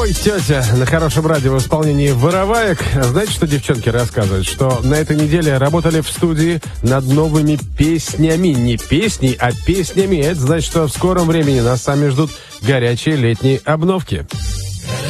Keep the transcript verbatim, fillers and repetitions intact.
Ой, тетя, на хорошем радио в исполнении Вороваек. Знаете, что девчонки рассказывают? Что на этой неделе работали в студии над новыми песнями. Не песней, а песнями. Это значит, что в скором времени нас сами ждут горячие летние обновки.